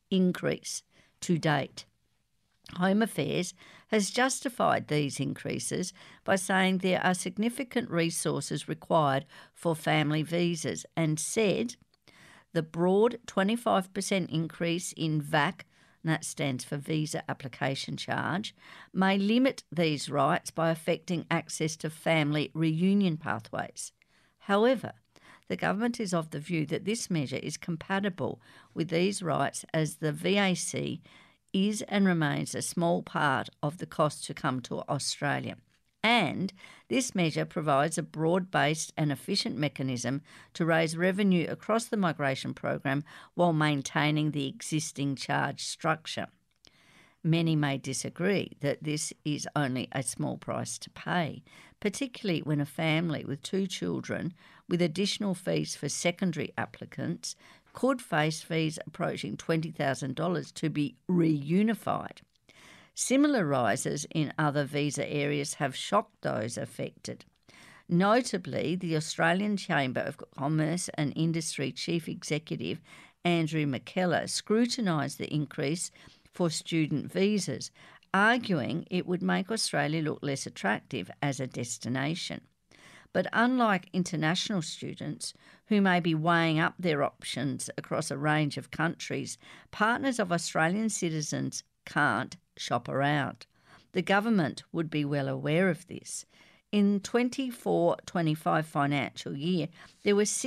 increase to date. Home Affairs has justified these increases by saying there are significant resources required for family visas and said the broad 25% increase in VAC, and that stands for Visa Application Charge, may limit these rights by affecting access to family reunion pathways. However, the government is of the view that this measure is compatible with these rights as the VAC is and remains a small part of the cost to come to Australia. And this measure provides a broad-based and efficient mechanism to raise revenue across the migration program while maintaining the existing charge structure. Many may disagree that this is only a small price to pay, particularly when a family with 2 children with additional fees for secondary applicants could face fees approaching $20,000 to be reunified. Similar rises in other visa areas have shocked those affected. Notably, the Australian Chamber of Commerce and Industry Chief Executive Andrew McKellar scrutinised the increase for student visas, arguing it would make Australia look less attractive as a destination. But unlike international students who may be weighing up their options across a range of countries, partners of Australian citizens can't shop around. The government would be well aware of this. In 24-25 financial year, there were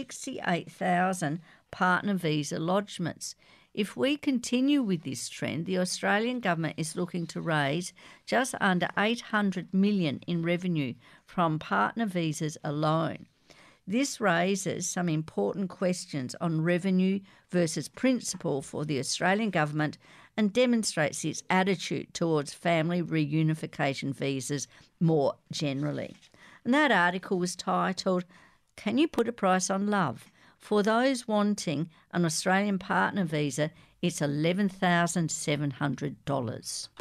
68,000 partner visa lodgements. If we continue with this trend, the Australian government is looking to raise just under $800 million in revenue from partner visas alone. This raises some important questions on revenue versus principle for the Australian government and demonstrates its attitude towards family reunification visas more generally. And that article was titled, "Can You Put a Price on Love?" For those wanting an Australian partner visa, it's $11,700.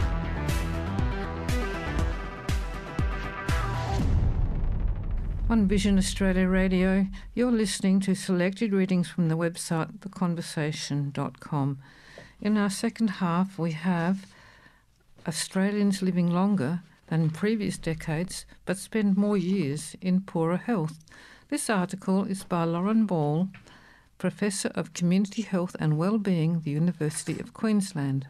On Vision Australia Radio, you're listening to selected readings from the website theconversation.com. In our second half, we have Australians living longer than in previous decades but spend more years in poorer health. This article is by Lauren Ball, Professor of Community Health and Wellbeing, the University of Queensland.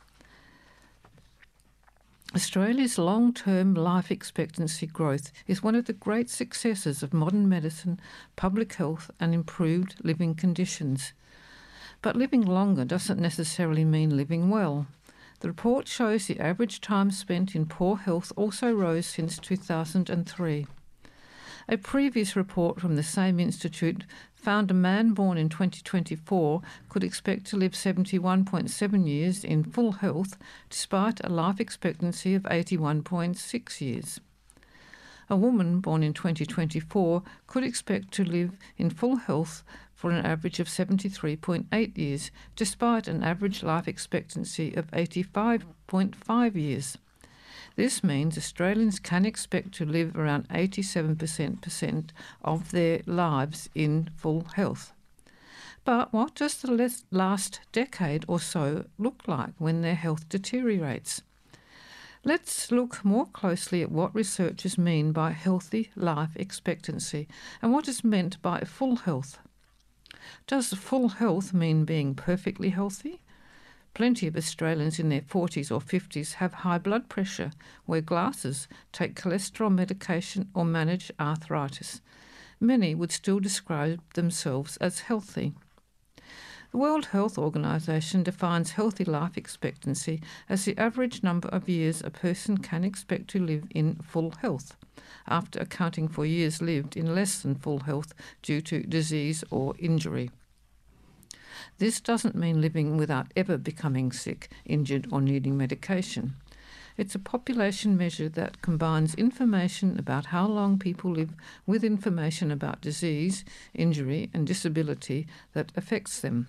Australia's long-term life expectancy growth is one of the great successes of modern medicine, public health and improved living conditions. But living longer doesn't necessarily mean living well. The report shows the average time spent in poor health also rose since 2003. A previous report from the same institute found a man born in 2024 could expect to live 71.7 years in full health despite a life expectancy of 81.6 years. A woman born in 2024 could expect to live in full health for an average of 73.8 years despite an average life expectancy of 85.5 years. This means Australians can expect to live around 87% of their lives in full health. But what does the last decade or so look like when their health deteriorates? Let's look more closely at what researchers mean by healthy life expectancy and what is meant by full health. Does full health mean being perfectly healthy? Plenty of Australians in their 40s or 50s have high blood pressure, wear glasses, take cholesterol medication or manage arthritis. Many would still describe themselves as healthy. The World Health Organization defines healthy life expectancy as the average number of years a person can expect to live in full health, after accounting for years lived in less than full health due to disease or injury. This doesn't mean living without ever becoming sick, injured or needing medication. It's a population measure that combines information about how long people live with information about disease, injury and disability that affects them.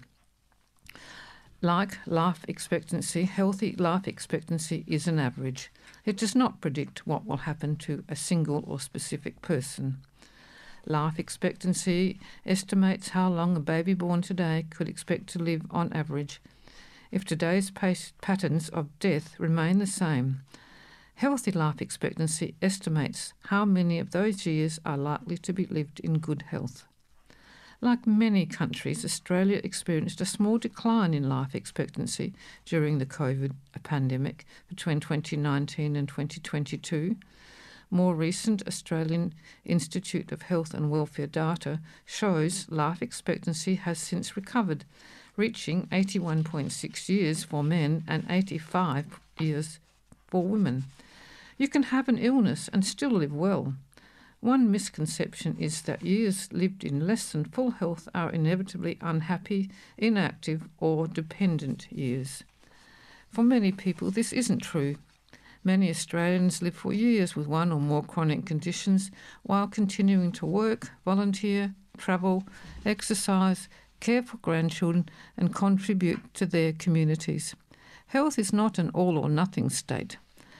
Like life expectancy, healthy life expectancy is an average. It does not predict what will happen to a single or specific person. Life expectancy estimates how long a baby born today could expect to live on average. if today's patterns of death remain the same. Healthy life expectancy estimates how many of those years are likely to be lived in good health. Like many countries, Australia experienced a small decline in life expectancy during the COVID pandemic between 2019 and 2022. More recent Australian Institute of Health and Welfare data shows life expectancy has since recovered, reaching 81.6 years for men and 85 years for women. You can have an illness and still live well. One misconception is that years lived in less than full health are inevitably unhappy, inactive, or dependent years. For many people, this isn't true. Many Australians live for years with one or more chronic conditions while continuing to work, volunteer, travel, exercise, care for grandchildren, and contribute to their communities. Health is not an all-or-nothing state.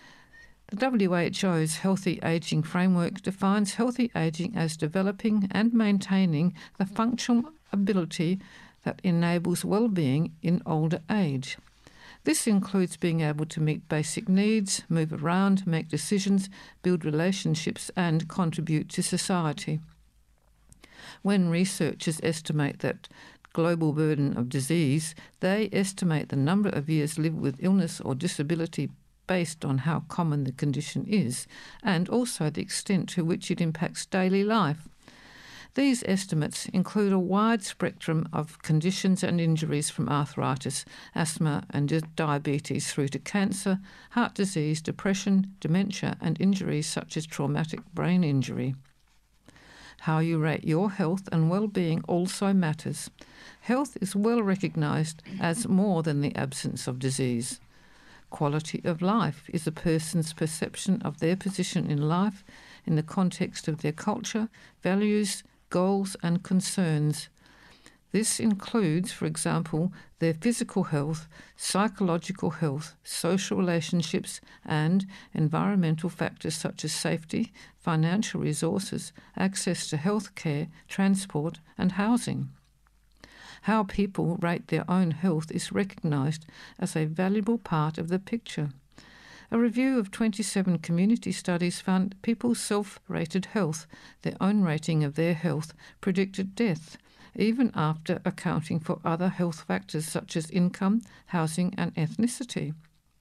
The WHO's Healthy Ageing Framework defines healthy ageing as developing and maintaining the functional ability that enables well-being in older age. This includes being able to meet basic needs, move around, make decisions, build relationships, and contribute to society. When researchers estimate that global burden of disease, they estimate the number of years lived with illness or disability based on how common the condition is, and also the extent to which it impacts daily life. These estimates include a wide spectrum of conditions and injuries from arthritis, asthma and diabetes through to cancer, heart disease, depression, dementia, and injuries such as traumatic brain injury. How you rate your health and well-being also matters. Health is well recognised as more than the absence of disease. Quality of life is a person's perception of their position in life in the context of their culture, values, goals and concerns. This includes, for example, their physical health, psychological health, social relationships and environmental factors such as safety, financial resources, access to health care, transport and housing. How people rate their own health is recognised as a valuable part of the picture. A review of 27 community studies found people's self-rated health, their own rating of their health, predicted death, even after accounting for other health factors such as income, housing and ethnicity.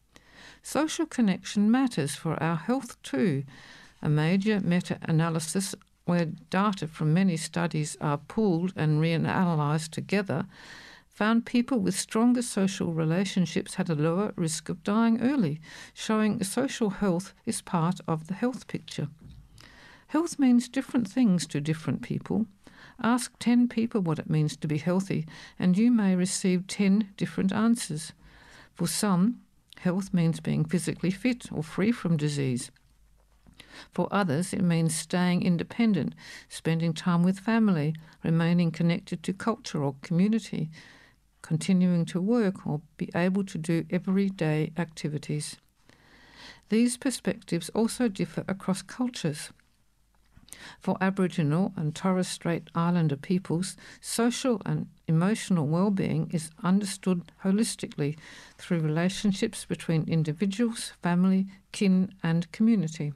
Social connection matters for our health too. A major meta-analysis where data from many studies are pooled and reanalysed together, found people with stronger social relationships had a lower risk of dying early, showing social health is part of the health picture. Health means different things to different people. Ask 10 people what it means to be healthy, and you may receive 10 different answers. For some, health means being physically fit or free from disease. For others, it means staying independent, spending time with family, remaining connected to culture or community, continuing to work or be able to do everyday activities. These perspectives also differ across cultures. For Aboriginal and Torres Strait Islander peoples, social and emotional well-being is understood holistically through relationships between individuals, family, kin and community.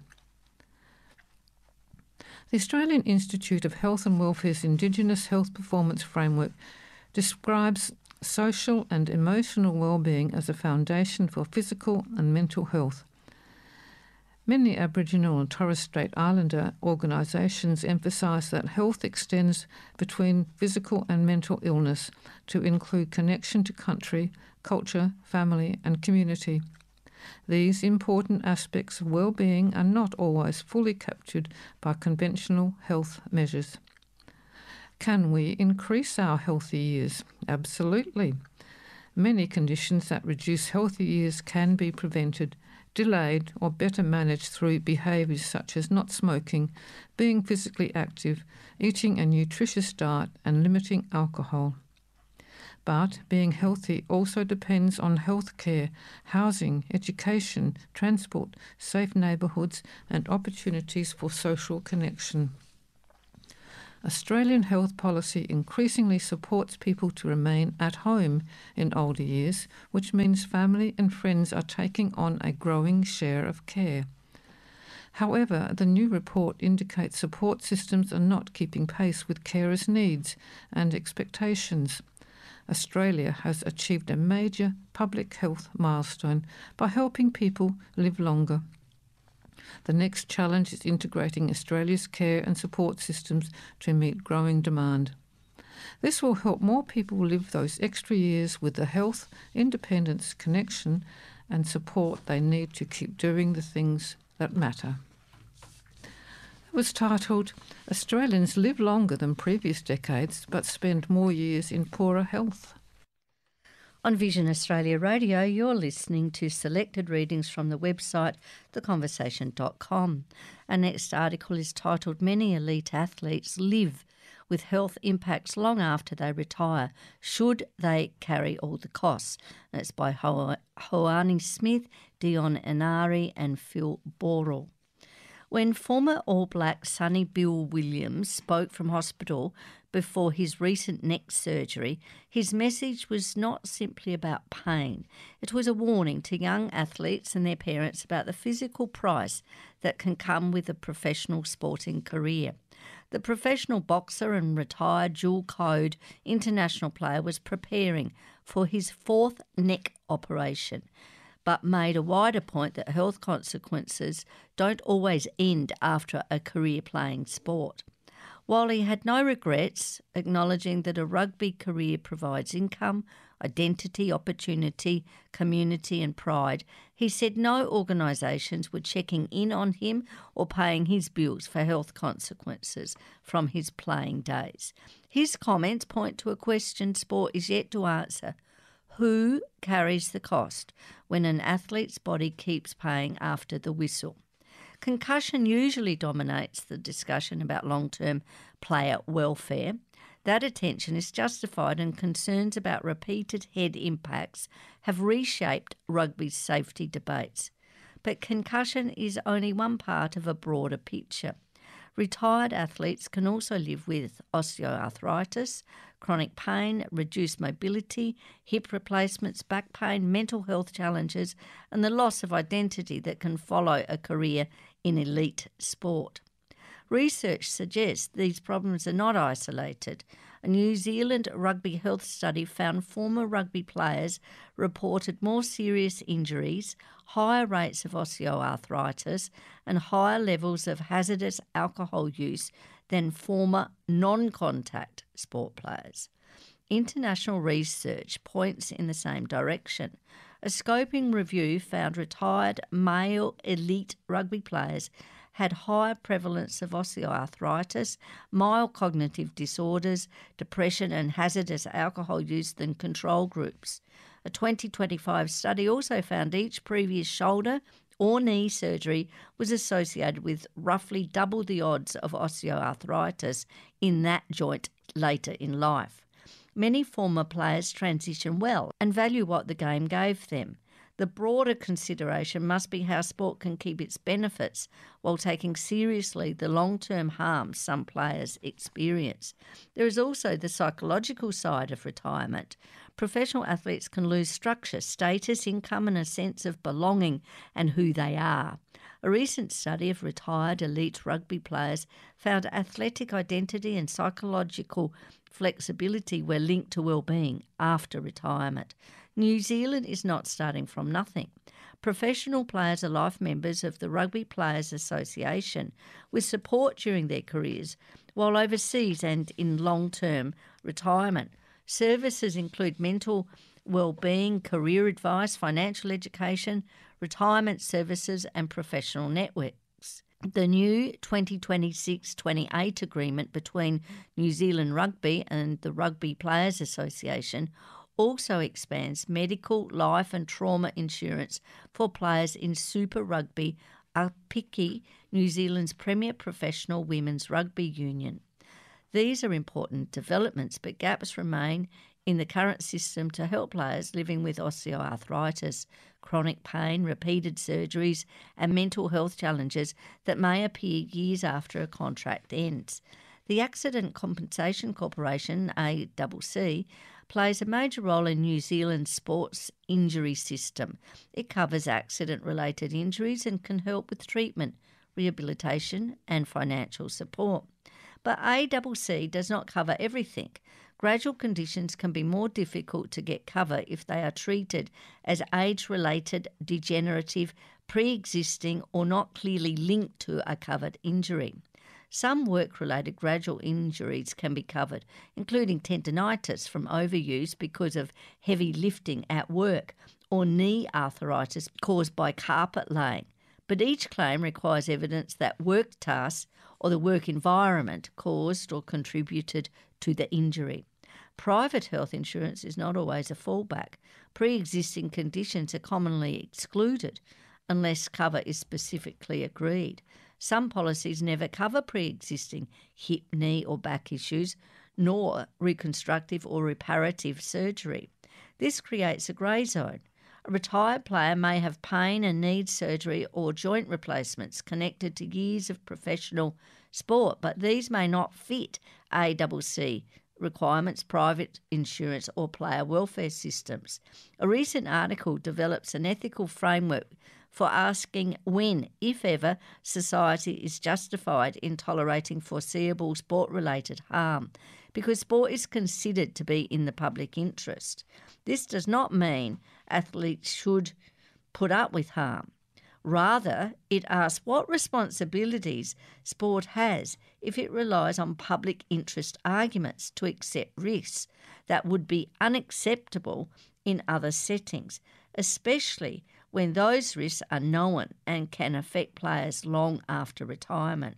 The Australian Institute of Health and Welfare's Indigenous Health Performance Framework describes social and emotional well-being as a foundation for physical and mental health. Many Aboriginal and Torres Strait Islander organisations emphasise that health extends between physical and mental illness to include connection to country, culture, family and community. These important aspects of well-being are not always fully captured by conventional health measures. Can we increase our healthy years? Absolutely. Many conditions that reduce healthy years can be prevented, delayed or better managed through behaviours such as not smoking, being physically active, eating a nutritious diet and limiting alcohol. But being healthy also depends on health care, housing, education, transport, safe neighbourhoods and opportunities for social connection. Australian health policy increasingly supports people to remain at home in older years, which means family and friends are taking on a growing share of care. However, the new report indicates support systems are not keeping pace with carers' needs and expectations. Australia has achieved a major public health milestone by helping people live longer. The next challenge is integrating Australia's care and support systems to meet growing demand. This will help more people live those extra years with the health, independence, connection and support they need to keep doing the things that matter. It was titled, Australians Live Longer Than Previous Decades but Spend More Years in Poorer Health. On Vision Australia Radio, you're listening to selected readings from the website theconversation.com. Our next article is titled, Many Elite Athletes Live with Health Impacts Long After They Retire. Should They Carry All the Costs? And it's by Hoani Smith, Dion Inari and Phil Borrell. When former All Black Sonny Bill Williams spoke from hospital before his recent neck surgery, his message was not simply about pain. It was a warning to young athletes and their parents about the physical price that can come with a professional sporting career. The professional boxer and retired dual-code international player was preparing for his fourth neck operation, but made a wider point that health consequences don't always end after a career playing sport. While he had no regrets, acknowledging that a rugby career provides income, identity, opportunity, community and pride, he said no organisations were checking in on him or paying his bills for health consequences from his playing days. His comments point to a question sport is yet to answer. Who carries the cost when an athlete's body keeps paying after the whistle? Concussion usually dominates the discussion about long-term player welfare. That attention is justified, and concerns about repeated head impacts have reshaped rugby's safety debates. But concussion is only one part of a broader picture. Retired athletes can also live with osteoarthritis, chronic pain, reduced mobility, hip replacements, back pain, mental health challenges, and the loss of identity that can follow a career in elite sport. Research suggests these problems are not isolated. A New Zealand rugby health study found former rugby players reported more serious injuries, higher rates of osteoarthritis, and higher levels of hazardous alcohol use than former non-contact sport players. International research points in the same direction. A scoping review found retired male elite rugby players had higher prevalence of osteoarthritis, mild cognitive disorders, depression and hazardous alcohol use than control groups. A 2025 study also found each previous shoulder or knee surgery was associated with roughly double the odds of osteoarthritis in that joint later in life. Many former players transition well and value what the game gave them. The broader consideration must be how sport can keep its benefits while taking seriously the long-term harm some players experience. There is also the psychological side of retirement. Professional athletes can lose structure, status, income and a sense of belonging and who they are. A recent study of retired elite rugby players found athletic identity and psychological flexibility were linked to well-being after retirement. New Zealand is not starting from nothing. Professional players are life members of the Rugby Players Association with support during their careers, while overseas and in long-term retirement. Services include mental well-being, career advice, financial education, retirement services and professional networks. The new 2026-28 agreement between New Zealand Rugby and the Rugby Players Association also expands medical, life and trauma insurance for players in Super Rugby Aupiki, New Zealand's premier professional women's rugby union. These are important developments, but gaps remain in the current system to help players living with osteoarthritis, chronic pain, repeated surgeries and mental health challenges that may appear years after a contract ends. The Accident Compensation Corporation, ACC, plays a major role in New Zealand's sports injury system. It covers accident-related injuries and can help with treatment, rehabilitation and financial support. But ACC does not cover everything. Gradual conditions can be more difficult to get cover if they are treated as age-related, degenerative, pre-existing or not clearly linked to a covered injury. Some work-related gradual injuries can be covered, including tendinitis from overuse because of heavy lifting at work or knee arthritis caused by carpet laying. But each claim requires evidence that work tasks or the work environment caused or contributed to the injury. Private health insurance is not always a fallback. Pre-existing conditions are commonly excluded unless cover is specifically agreed. Some policies never cover pre-existing hip, knee or back issues, nor reconstructive or reparative surgery. This creates a grey zone. A retired player may have pain and need surgery or joint replacements connected to years of professional sport, but these may not fit ACC requirements, private insurance or player welfare systems. A recent article develops an ethical framework for asking when, if ever, society is justified in tolerating foreseeable sport-related harm, because sport is considered to be in the public interest. This does not mean athletes should put up with harm. Rather, it asks what responsibilities sport has if it relies on public interest arguments to accept risks that would be unacceptable in other settings, especially when those risks are known and can affect players long after retirement.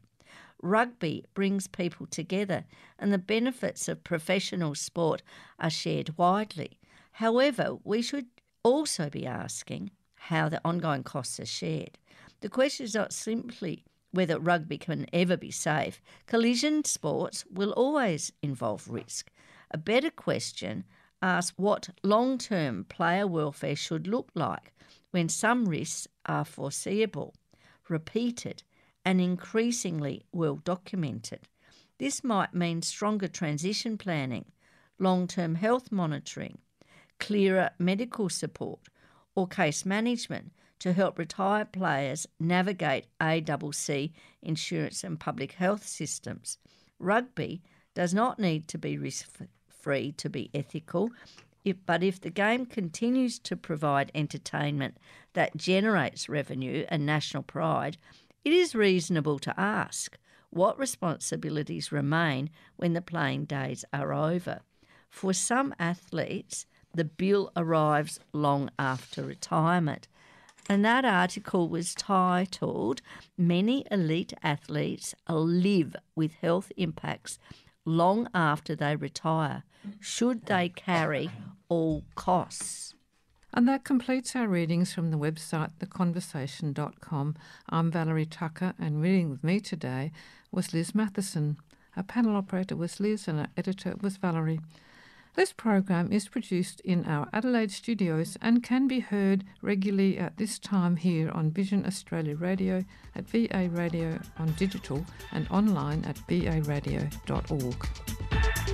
Rugby brings people together and the benefits of professional sport are shared widely. However, we should also be asking how the ongoing costs are shared. The question is not simply whether rugby can ever be safe. Collision sports will always involve risk. A better question asks what long-term player welfare should look like when some risks are foreseeable, repeated, and increasingly well documented. This might mean stronger transition planning, long-term health monitoring, clearer medical support, or case management to help retired players navigate ACC insurance and public health systems. Rugby does not need to be risk-free to be ethical, but if the game continues to provide entertainment that generates revenue and national pride, it is reasonable to ask what responsibilities remain when the playing days are over. For some athletes, the bill arrives long after retirement. And that article was titled, "Many Elite Athletes Live with Health Impacts Long After They Retire. Should they carry all costs?" And that completes our readings from the website theconversation.com. I'm Valerie Tucker, and reading with me today was Liz Matheson. Our panel operator was Liz and our editor was Valerie. This program is produced in our Adelaide studios and can be heard regularly at this time here on Vision Australia Radio, at VA Radio on digital and online at varadio.org.